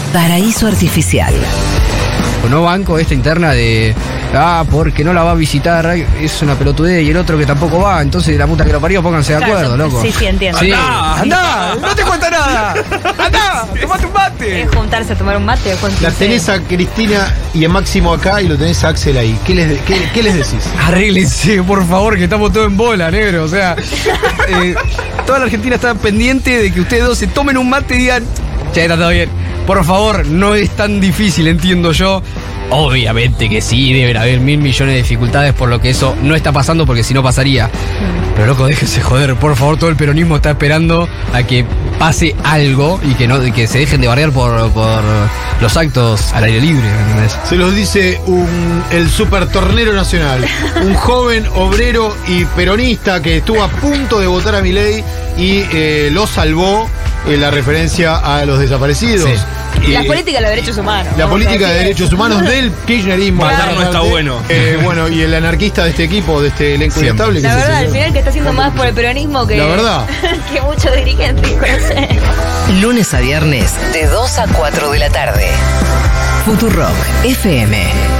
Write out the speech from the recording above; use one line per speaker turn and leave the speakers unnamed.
Paraíso Artificial.
No banco esta interna de porque no la va a visitar, es una pelotudez, y el otro que tampoco va, entonces la puta que lo parió, pónganse de acuerdo, loco.
Sí, entiendo.
Sí. Andá, no te cuenta nada. Andá, tomate un mate.
Es juntarse a tomar un mate.
La tenés a Cristina y a Máximo acá y lo tenés a Axel ahí. ¿Qué les decís?
Arréglense, por favor, que estamos todos en bola, negro. O sea, toda la Argentina está pendiente de que ustedes dos se tomen un mate y digan, che, está todo bien. Por favor, no es tan difícil, entiendo yo. Obviamente que sí, deben haber 1.000 millones de dificultades por lo que eso no está pasando, porque si no pasaría. Pero loco, déjense joder, por favor, todo el peronismo está esperando a que pase algo y que se dejen de bardear por los actos al aire libre, ¿entendés?
Se los dice el super tornero nacional, un joven obrero y peronista que estuvo a punto de votar a Milei y lo salvó la referencia a los desaparecidos.
Sí.
La política de los derechos humanos.
La política de derechos humanos del kirchnerismo.
Matar no está bueno.
Bueno, y el anarquista de este equipo, de este elenco inestable.
La verdad, al final que está haciendo más por el peronismo que...
La verdad.
que muchos dirigentes.
Lunes a viernes, de 2 a 4 de la tarde. Futurock FM.